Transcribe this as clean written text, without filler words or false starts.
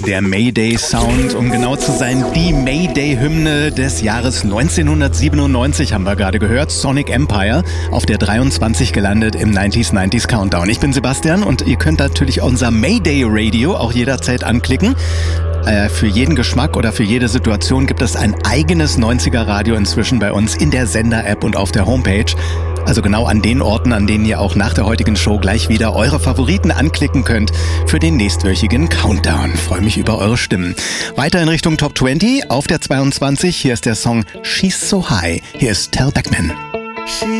Der Mayday-Sound, um genau zu sein, die Mayday-Hymne des Jahres 1997 haben wir gerade gehört. Sonic Empire, auf der 23 gelandet im 90s Countdown. Ich bin Sebastian und ihr könnt natürlich unser Mayday-Radio auch jederzeit anklicken. Für jeden Geschmack oder für jede Situation gibt es ein eigenes 90er-Radio inzwischen bei uns in der Sender-App und auf der Homepage. Also genau an den Orten, an denen ihr auch nach der heutigen Show gleich wieder eure Favoriten anklicken könnt für den nächstwöchigen Countdown. Freue mich über eure Stimmen. Weiter in Richtung Top 20 auf der 22. Hier ist der Song She's So High. Hier ist Tel Beckman.